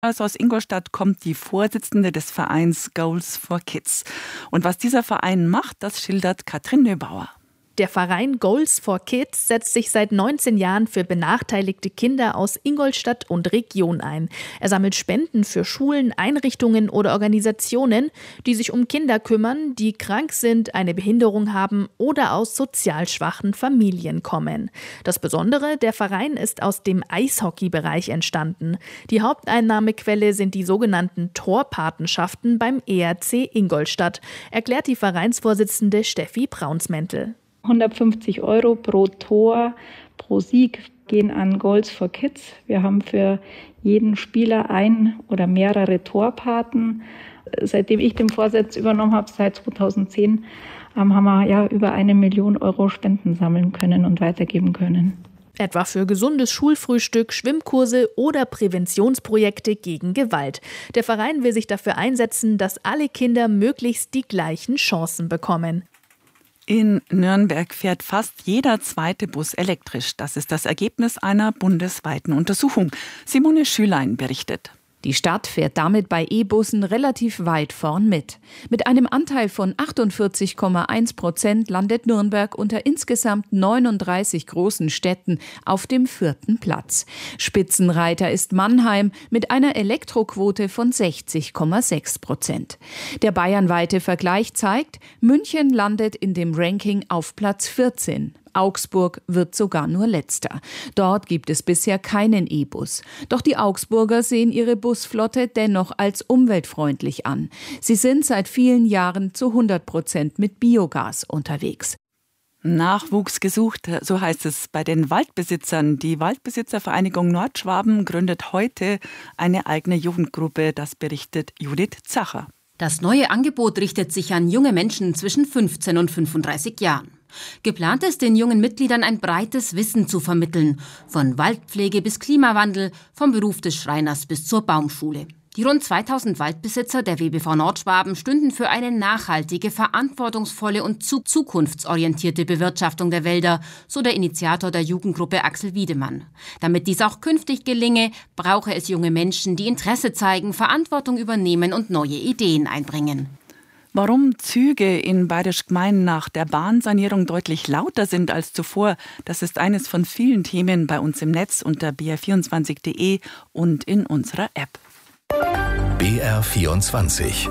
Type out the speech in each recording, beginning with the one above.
Also aus Ingolstadt kommt die Vorsitzende des Vereins Goals for Kids. Und was dieser Verein macht, das schildert Katrin Nöbauer. Der Verein Goals for Kids setzt sich seit 19 Jahren für benachteiligte Kinder aus Ingolstadt und Region ein. Er sammelt Spenden für Schulen, Einrichtungen oder Organisationen, die sich um Kinder kümmern, die krank sind, eine Behinderung haben oder aus sozial schwachen Familien kommen. Das Besondere, der Verein ist aus dem Eishockeybereich entstanden. Die Haupteinnahmequelle sind die sogenannten Torpatenschaften beim ERC Ingolstadt, erklärt die Vereinsvorsitzende Steffi Braunsmäntel. 150 € pro Tor, pro Sieg gehen an Goals for Kids. Wir haben für jeden Spieler ein oder mehrere Torpaten. Seitdem ich den Vorsitz übernommen habe, seit 2010, haben wir über 1 Million € Spenden sammeln können und weitergeben können. Etwa für gesundes Schulfrühstück, Schwimmkurse oder Präventionsprojekte gegen Gewalt. Der Verein will sich dafür einsetzen, dass alle Kinder möglichst die gleichen Chancen bekommen. In Nürnberg fährt fast jeder zweite Bus elektrisch. Das ist das Ergebnis einer bundesweiten Untersuchung. Simone Schülein berichtet. Die Stadt fährt damit bei E-Bussen relativ weit vorn mit. Mit einem Anteil von 48,1% landet Nürnberg unter insgesamt 39 großen Städten auf dem 4. Platz. Spitzenreiter ist Mannheim mit einer Elektroquote von 60,6%. Der bayernweite Vergleich zeigt, München landet in dem Ranking auf Platz 14. Augsburg wird sogar nur Letzter. Dort gibt es bisher keinen E-Bus. Doch die Augsburger sehen ihre Busflotte dennoch als umweltfreundlich an. Sie sind seit vielen Jahren zu 100% mit Biogas unterwegs. Nachwuchs gesucht, so heißt es bei den Waldbesitzern. Die Waldbesitzervereinigung Nordschwaben gründet heute eine eigene Jugendgruppe. Das berichtet Judith Zacher. Das neue Angebot richtet sich an junge Menschen zwischen 15 und 35 Jahren. Geplant ist, den jungen Mitgliedern ein breites Wissen zu vermitteln, von Waldpflege bis Klimawandel, vom Beruf des Schreiners bis zur Baumschule. Die rund 2000 Waldbesitzer der WBV Nordschwaben stünden für eine nachhaltige, verantwortungsvolle und zukunftsorientierte Bewirtschaftung der Wälder, so der Initiator der Jugendgruppe Axel Wiedemann. Damit dies auch künftig gelinge, brauche es junge Menschen, die Interesse zeigen, Verantwortung übernehmen und neue Ideen einbringen. Warum Züge in Bayerisch Gmein nach der Bahnsanierung deutlich lauter sind als zuvor, das ist eines von vielen Themen bei uns im Netz unter br24.de und in unserer App. BR24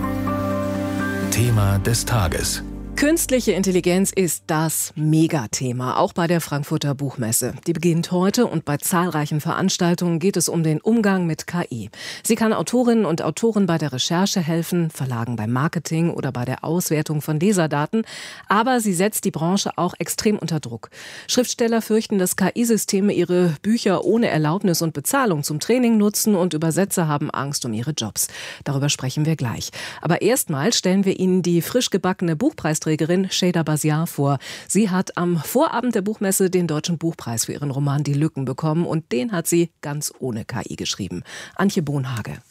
Thema des Tages. Künstliche Intelligenz ist das Megathema, auch bei der Frankfurter Buchmesse. Die beginnt heute und bei zahlreichen Veranstaltungen geht es um den Umgang mit KI. Sie kann Autorinnen und Autoren bei der Recherche helfen, Verlagen beim Marketing oder bei der Auswertung von Leserdaten. Aber sie setzt die Branche auch extrem unter Druck. Schriftsteller fürchten, dass KI-Systeme ihre Bücher ohne Erlaubnis und Bezahlung zum Training nutzen und Übersetzer haben Angst um ihre Jobs. Darüber sprechen wir gleich. Aber erstmal stellen wir Ihnen die frisch gebackene Buchpreisträgerin Sheyda Basiar vor. Sie hat am Vorabend der Buchmesse den Deutschen Buchpreis für ihren Roman Die Lücken bekommen und den hat sie ganz ohne KI geschrieben. Antje Bohnhage.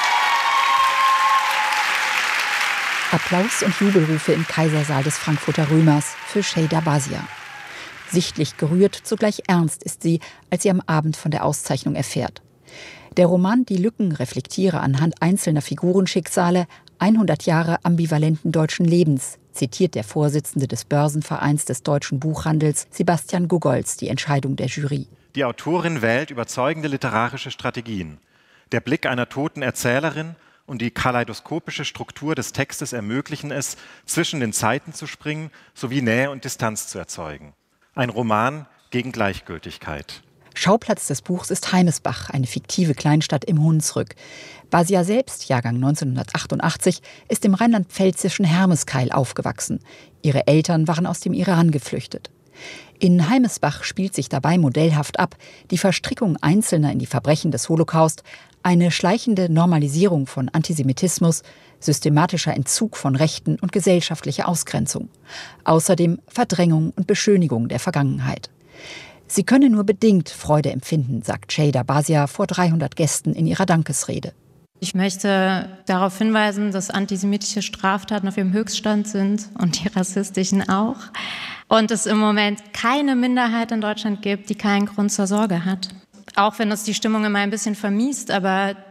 Applaus und Jubelrufe im Kaisersaal des Frankfurter Römers für Sheyda Basiar. Sichtlich gerührt, zugleich ernst ist sie, als sie am Abend von der Auszeichnung erfährt. Der Roman Die Lücken reflektiere anhand einzelner Figurenschicksale 100 Jahre ambivalenten deutschen Lebens, zitiert der Vorsitzende des Börsenvereins des deutschen Buchhandels, Sebastian Gugolz, die Entscheidung der Jury. Die Autorin wählt überzeugende literarische Strategien. Der Blick einer toten Erzählerin und die kaleidoskopische Struktur des Textes ermöglichen es, zwischen den Zeiten zu springen sowie Nähe und Distanz zu erzeugen. Ein Roman gegen Gleichgültigkeit. Schauplatz des Buchs ist Heimesbach, eine fiktive Kleinstadt im Hunsrück. Basiar selbst, Jahrgang 1988, ist im rheinland-pfälzischen Hermeskeil aufgewachsen. Ihre Eltern waren aus dem Iran geflüchtet. In Heimesbach spielt sich dabei modellhaft ab die Verstrickung Einzelner in die Verbrechen des Holocaust, eine schleichende Normalisierung von Antisemitismus, systematischer Entzug von Rechten und gesellschaftliche Ausgrenzung. Außerdem Verdrängung und Beschönigung der Vergangenheit. Sie könne nur bedingt Freude empfinden, sagt Sheyda Basiar vor 300 Gästen in ihrer Dankesrede. Ich möchte darauf hinweisen, dass antisemitische Straftaten auf ihrem Höchststand sind und die rassistischen auch. Und es im Moment keine Minderheit in Deutschland gibt, die keinen Grund zur Sorge hat. Auch wenn das die Stimmung immer ein bisschen vermiest, aber